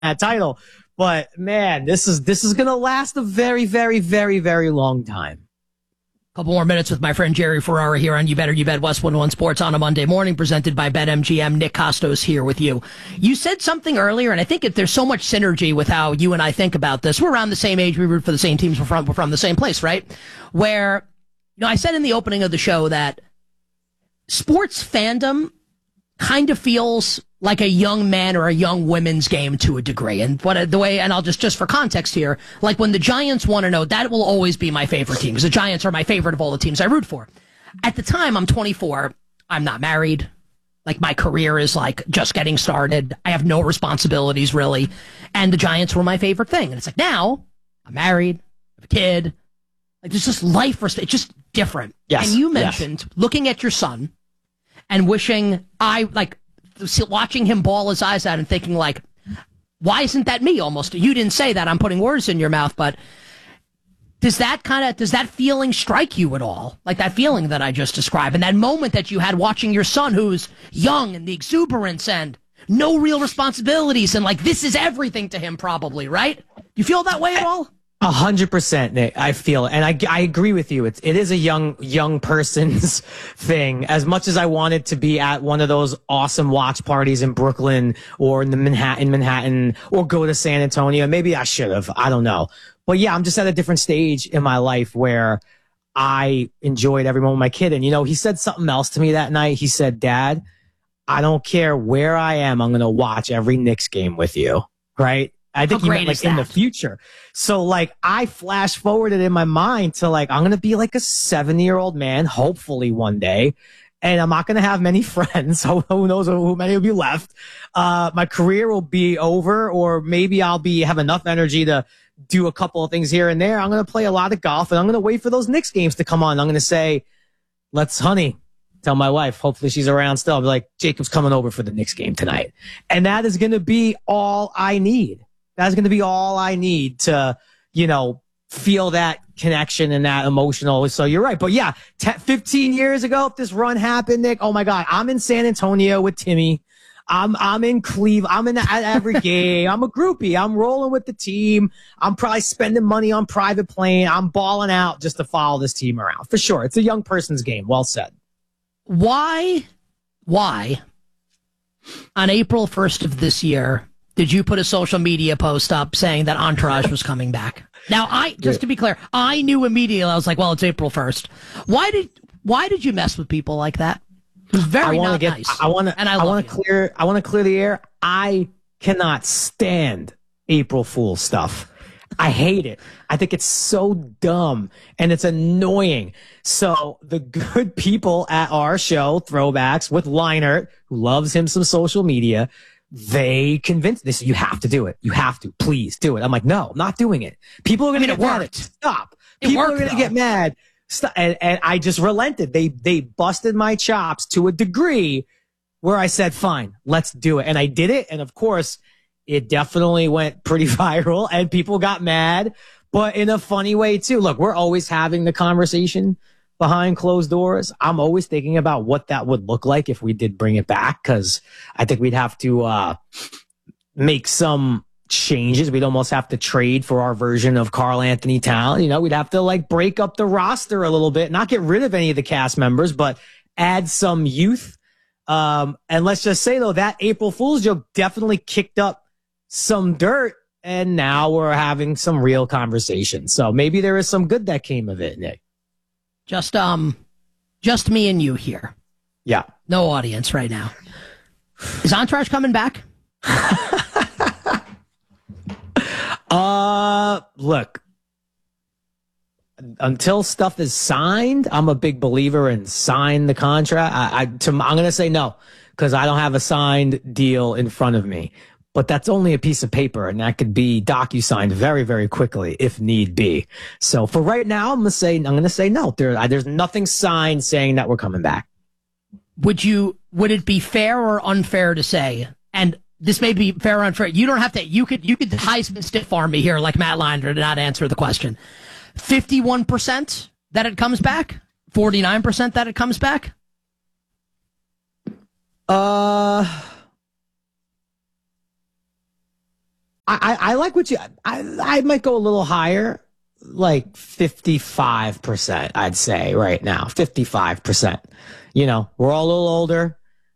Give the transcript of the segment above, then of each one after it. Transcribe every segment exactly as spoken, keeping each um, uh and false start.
that title. But man, this is this is gonna last a very, very, very, very long time. Couple more minutes with my friend Jerry Ferrara here on You Better You Bet West one oh one Sports on a Monday morning, presented by BetMGM. Nick Costos here with you. You said something earlier, and I think if there's so much synergy with how you and I think about this. We're around the same age, we root for the same teams, we're from, we're from the same place, right? Where, you know, I said in the opening of the show that sports fandom kind of feels like a young man or a young women's game to a degree. And what the way, and I'll just, just for context here, like when the Giants want to know, that will always be my favorite team, because the Giants are my favorite of all the teams I root for. At the time, I'm twenty-four. I'm not married. Like, my career is like just getting started. I have no responsibilities really. And the Giants were my favorite thing. And it's like, now I'm married, I have a kid. Like, there's just life, it's just different. Yes. And you mentioned yes. looking at your son and wishing I, like, watching him bawl his eyes out and thinking, like, why isn't that me almost? You didn't say that. I'm putting words in your mouth, but does that kind of, does that feeling strike you at all? Like that feeling that I just described and that moment that you had watching your son who's young and the exuberance and no real responsibilities and like this is everything to him probably, right? Do you feel that way at all? A hundred percent, Nick. I feel it. And I, I agree with you. It's, it is a young, young person's thing. As much as I wanted to be at one of those awesome watch parties in Brooklyn or in the Manhattan, Manhattan, or go to San Antonio, maybe I should have. I don't know. But yeah, I'm just at a different stage in my life where I enjoyed every moment with my kid. And, you know, he said something else to me that night. He said, Dad, I don't care where I am. I'm going to watch every Knicks game with you. Right? I think How he great meant like is in the that? future. So like I flash forwarded in my mind to like, I'm going to be like a seventy year old man, hopefully one day. And I'm not going to have many friends. So who knows who many will be left. Uh, my career will be over, or maybe I'll be, have enough energy to do a couple of things here and there. I'm going to play a lot of golf and I'm going to wait for those Knicks games to come on. I'm going to say, let's honey, tell my wife, hopefully she's around still. I'll be like, Jacob's coming over for the Knicks game tonight. And that is going to be all I need. That's going to be all I need to, you know, feel that connection and that emotional. So you're right. But yeah, ten, fifteen years ago, if this run happened, Nick, oh my God, I'm in San Antonio with Timmy. I'm, I'm in Cleveland. I'm in at every game. I'm a groupie. I'm rolling with the team. I'm probably spending money on private plane. I'm balling out just to follow this team around for sure. It's a young person's game. Well said. Why, why on April first of this year, did you put a social media post up saying that Entourage was coming back? Now, I just to be clear, I knew immediately. I was like, "Well, it's April first." Why did Why did you mess with people like that? It was very I not get, nice. I want to. and I, I want to clear. I want to clear the air. I cannot stand April Fool stuff. I hate it. I think it's so dumb and it's annoying. So the good people at our show, Throwbacks, with Leinert, who loves him some social media, they convinced this. You have to do it. You have to. Please do it. I'm like, no, I'm not doing it. People are going I mean, to get it mad. worked. Stop. It People worked, are going to though. get mad. Stop. And, and I just relented. They they busted my chops to a degree where I said, fine, let's do it. And I did it. And of course, it definitely went pretty viral and people got mad, but in a funny way too. Look, we're always having the conversation behind closed doors. I'm always thinking about what that would look like if we did bring it back, because I think we'd have to uh, make some changes. We'd almost have to trade for our version of Karl Anthony Towns. You know, we'd have to like break up the roster a little bit, not get rid of any of the cast members, but add some youth. Um, and let's just say though, that April Fool's joke definitely kicked up some dirt, and now we're having some real conversation. So maybe there is some good that came of it, Nick. Just um, just me and you here. Yeah. No audience right now. Is Entourage coming back? uh, look. Until stuff is signed, I'm a big believer in sign the contract. I, I to, I'm going to say no because I don't have a signed deal in front of me. But that's only a piece of paper, and that could be docu-signed very, very quickly if need be. So for right now, I'm gonna say I'm gonna say no. There, I, there's nothing signed saying that we're coming back. Would you? Would it be fair or unfair to say? And this may be fair or unfair. You don't have to. You could. You could Heisman stiff arm me here, like Matt Leinart, to not answer the question. Fifty-one percent that it comes back. Forty-nine percent that it comes back. Uh. I, I like what you, I, I might go a little higher, like fifty-five percent, I'd say right now, fifty-five percent. You know, we're all a little older.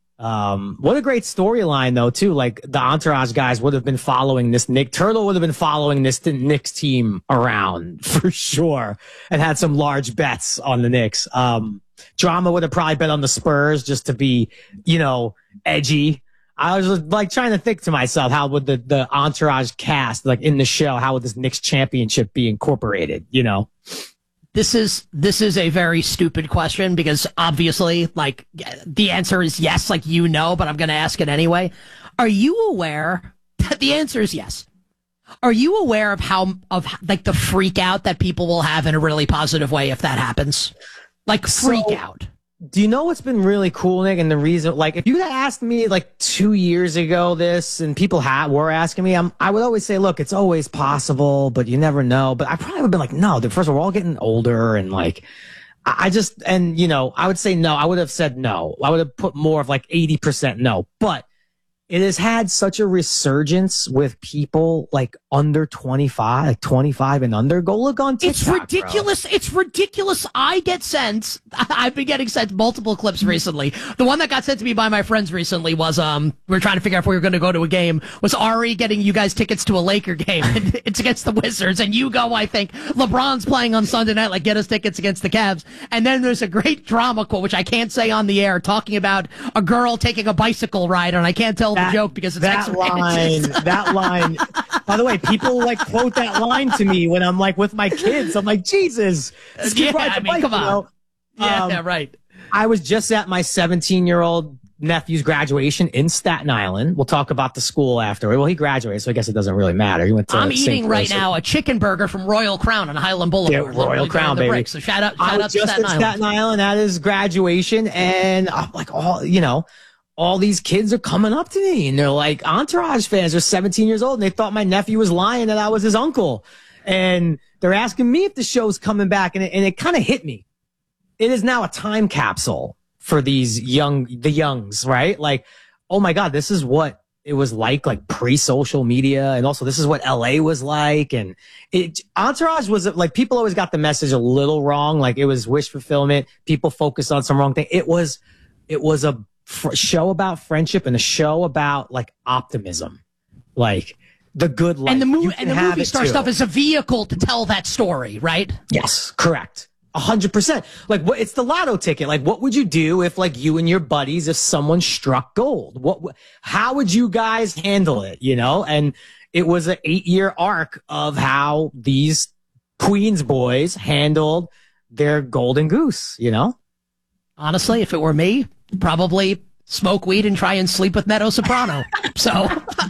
Um, what a great storyline though, too. Like the Entourage guys would have been following this Nick Turtle would have been following this Knicks team around for sure and had some large bets on the Knicks. Um, Drama would have probably bet on the Spurs just to be, you know, edgy. I was like trying to think to myself, how would the, the Entourage cast, like in the show, how would this Knicks championship be incorporated, you know? This is this is a very stupid question because obviously, like, the answer is yes, like, you know, but I'm going to ask it anyway. Are you aware that the answer is yes? Are you aware of how, of like the freak out that people will have in a really positive way if that happens? Like, freak so, out. Do you know what's been really cool, Nick? And the reason, like, if you had asked me like two years ago this, and people had, were asking me, I'm, I would always say, look, it's always possible, but you never know. But I probably would have been like, no, first of all, we're all getting older. And like, I, I just, and you know, I would say no. I would have said no. I would have put more of like eighty percent no. But it has had such a resurgence with people like under twenty-five, like twenty-five and under. Go look on TikTok. It's ridiculous. Bro. It's ridiculous. I get sent. I've been getting sent multiple clips recently. The one that got sent to me by my friends recently was, um, we were trying to figure out if we were going to go to a game, was Ari getting you guys tickets to a Laker game. And it's against the Wizards. And you go, I think, LeBron's playing on Sunday night, like, get us tickets against the Cavs. And then there's a great drama quote, which I can't say on the air, talking about a girl taking a bicycle ride. And I can't tell That, the joke because it's that line, that line. By the way, people like quote that line to me when I'm like with my kids. I'm like, Jesus, yeah, I mean, bike, come on. You know? Yeah, um, yeah, right. I was just at my seventeen year old nephew's graduation in Staten Island. We'll talk about the school after. Well, he graduated, so I guess it doesn't really matter. He went to I'm Saint eating right Louis. now a chicken burger from Royal Crown on Highland Boulevard. Yeah, Royal Crown, baby. Break, so shout out, shout I out was to just Staten at Island. Staten Island at his graduation, and I'm like, all you know. All these kids are coming up to me and they're like Entourage fans. They're seventeen years old and they thought my nephew was lying that I was his uncle. And they're asking me if the show's coming back. And it, and it kind of hit me. It is now a time capsule for these young, the youngs, right? Like, oh my God, this is what it was like, like pre-social media. And also this is what L A was like. And it, Entourage was like, people always got the message a little wrong. Like it was wish fulfillment. People focused on some wrong thing. It was, it was a, show about friendship and a show about like optimism, like the good life. And the movie and the movie star too. Stuff is a vehicle to tell that story, right? Yes, correct. A hundred percent. Like what? It's the lotto ticket. Like what would you do if like you and your buddies, if someone struck gold? What? How would you guys handle it? You know? And it was an eight year arc of how these Queens boys handled their golden goose. You know? Honestly, if it were me, probably smoke weed and try and sleep with Meadow Soprano. So,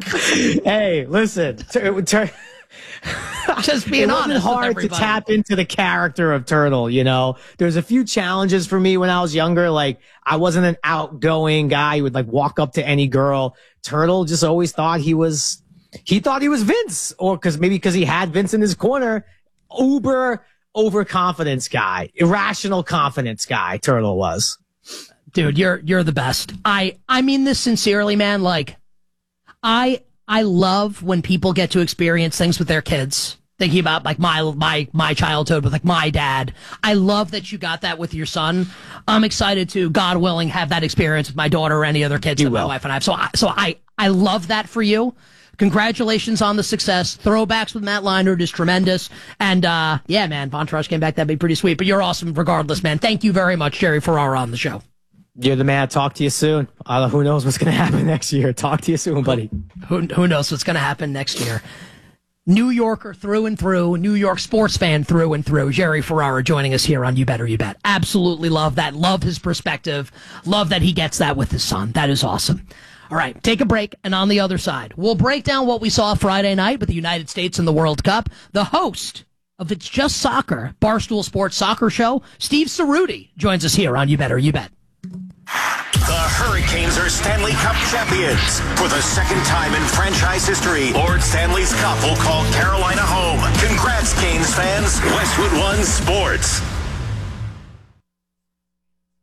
hey, listen, t- t- just being it honest. It wasn't hard to tap into the character of Turtle. You know, there's a few challenges for me when I was younger. Like, I wasn't an outgoing guy who would like walk up to any girl. Turtle just always thought he was, he thought he was Vince, or because maybe because he had Vince in his corner. Uber overconfidence guy, irrational confidence guy. Turtle was. Dude, you're you're the best. I I mean this sincerely, man. Like, I I love when people get to experience things with their kids. Thinking about like my my my childhood with like my dad. I love that you got that with your son. I'm excited to, God willing, have that experience with my daughter or any other kids you that will. my wife and I have. So I so I I love that for you. Congratulations on the success. Throwbacks with Matt Leinart is tremendous. And, uh, yeah, man, Entourage came back. That'd be pretty sweet. But you're awesome regardless, man. Thank you very much, Jerry Ferrara, on the show. You're the man. Talk to you soon. Uh, who knows what's going to happen next year? Talk to you soon, buddy. Who, who knows what's going to happen next year? New Yorker through and through, New York sports fan through and through. Jerry Ferrara joining us here on You Better You Bet. Absolutely love that. Love his perspective. Love that he gets that with his son. That is awesome. All right, take a break, and on the other side, we'll break down what we saw Friday night with the United States in the World Cup. The host of It's Just Soccer, Barstool Sports Soccer Show, Steve Cerruti, joins us here on You Better You Bet. The Hurricanes are Stanley Cup champions. For the second time in franchise history, Lord Stanley's Cup will call Carolina home. Congrats, Canes fans. Westwood One Sports.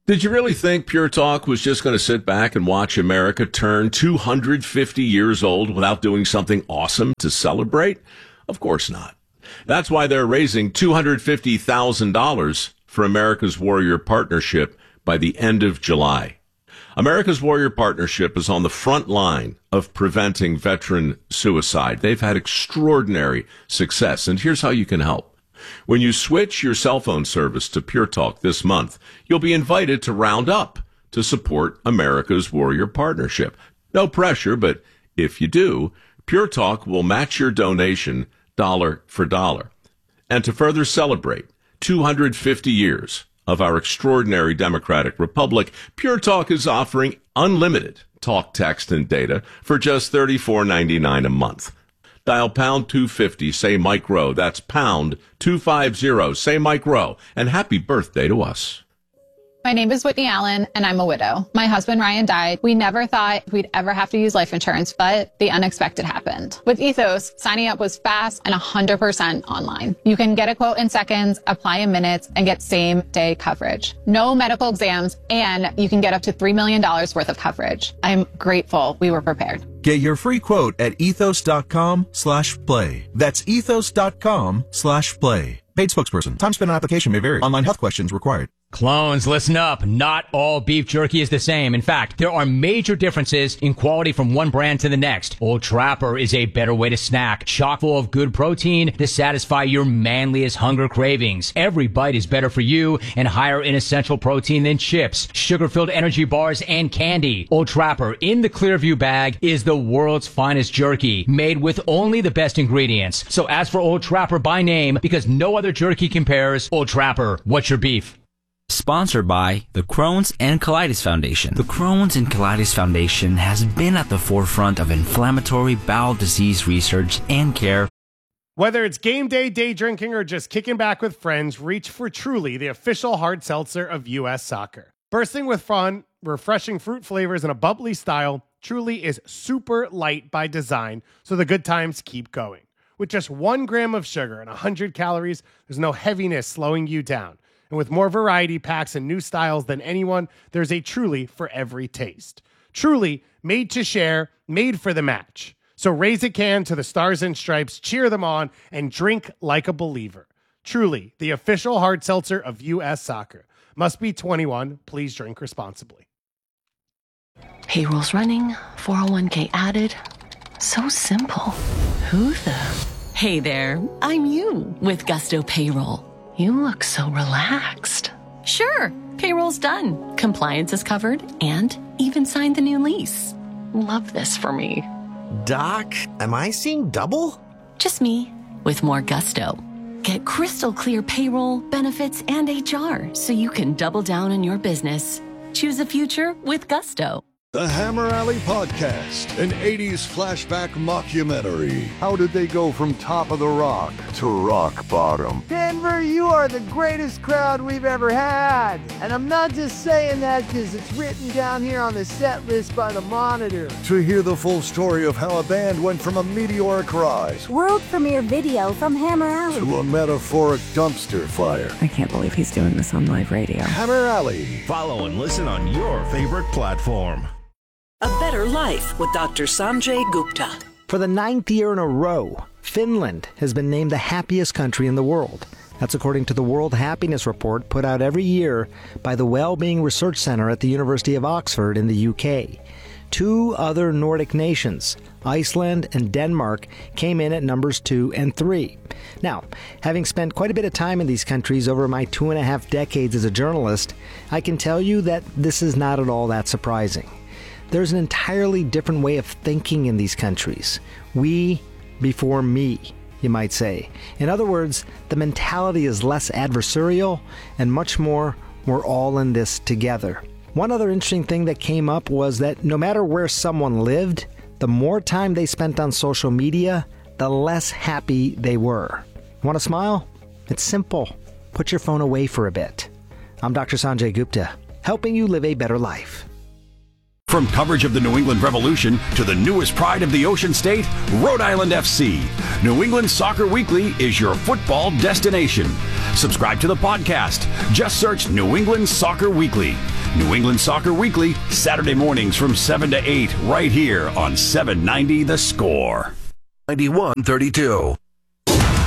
Did you really think Pure Talk was just going to sit back and watch America turn two hundred fifty years old without doing something awesome to celebrate? Of course not. That's why they're raising two hundred fifty thousand dollars for America's Warrior Partnership by the end of July. America's Warrior Partnership is on the front line of preventing veteran suicide. They've had extraordinary success, and here's how you can help. When you switch your cell phone service to Pure Talk this month, you'll be invited to round up to support America's Warrior Partnership. No pressure, but if you do, Pure Talk will match your donation dollar for dollar. And to further celebrate two hundred fifty years of our extraordinary democratic republic, Pure Talk is offering unlimited talk, text, and data for just thirty-four ninety-nine a month. Dial pound two fifty, say Mike Rowe. That's pound two fifty, say Mike Rowe. And happy birthday to us. My name is Whitney Allen, and I'm a widow. My husband, Ryan, died. We never thought we'd ever have to use life insurance, but the unexpected happened. With Ethos, signing up was fast and one hundred percent online. You can get a quote in seconds, apply in minutes, and get same-day coverage. No medical exams, and you can get up to three million dollars worth of coverage. I'm grateful we were prepared. Get your free quote at ethos.com slash play. That's ethos.com slash play. Paid spokesperson. Time spent on application may vary. Online health questions required. Clones, listen up. Not all beef jerky is the same. In fact, there are major differences in quality from one brand to the next. Old Trapper is a better way to snack, chock full of good protein to satisfy your manliest hunger cravings. Every bite is better for you and higher in essential protein than chips, sugar-filled energy bars, and candy. Old Trapper in the Clearview bag is the world's finest jerky, made with only the best ingredients. So ask for Old Trapper by name because no other jerky compares. Old Trapper, what's your beef? Sponsored by the Crohn's and Colitis Foundation. The Crohn's and Colitis Foundation has been at the forefront of inflammatory bowel disease research and care. Whether it's game day, day drinking, or just kicking back with friends, reach for Truly, the official hard seltzer of U S Soccer. Bursting with fun, refreshing fruit flavors, and a bubbly style, Truly is super light by design, so the good times keep going. With just one gram of sugar and one hundred calories, there's no heaviness slowing you down. And with more variety packs and new styles than anyone, there's a Truly for every taste. Truly, made to share, made for the match. So raise a can to the Stars and Stripes, cheer them on, and drink like a believer. Truly, the official hard seltzer of U S Soccer. Must be twenty-one. Please drink responsibly. Payroll's running, four oh one k added. So simple. Who the? Hey there, I'm you with Gusto Payroll. You look so relaxed. Sure, payroll's done. Compliance is covered and even signed the new lease. Love this for me. Doc, am I seeing double? Just me with more gusto. Get crystal clear payroll, benefits, and H R so you can double down on your business. Choose a future with Gusto. The Hammer Alley Podcast, an eighties flashback mockumentary. How did they go from top of the rock to rock bottom? Denver, you are the greatest crowd we've ever had. And I'm not just saying that because it's written down here on the set list by the Monitor. To hear the full story of how a band went from a meteoric rise, world premiere video from Hammer Alley, to a metaphoric dumpster fire. I can't believe he's doing this on live radio. Hammer Alley. Follow and listen on your favorite platform. A Better Life with Doctor Sanjay Gupta. For the ninth year in a row, Finland has been named the happiest country in the world. That's according to the World Happiness Report put out every year by the Wellbeing Research Center at the University of Oxford in the U K. Two other Nordic nations, Iceland and Denmark, came in at numbers two and three. Now, having spent quite a bit of time in these countries over my two and a half decades as a journalist, I can tell you that this is not at all that surprising. There's an entirely different way of thinking in these countries. We before me, you might say. In other words, the mentality is less adversarial and much more, we're all in this together. One other interesting thing that came up was that no matter where someone lived, the more time they spent on social media, the less happy they were. Want to smile? It's simple. Put your phone away for a bit. I'm Doctor Sanjay Gupta, helping you live a better life. From coverage of the New England Revolution to the newest pride of the Ocean State, Rhode Island F C, New England Soccer Weekly is your football destination. Subscribe to the podcast. Just search New England Soccer Weekly. New England Soccer Weekly, Saturday mornings from seven to eight, right here on seven ninety The Score. ninety-one thirty-two.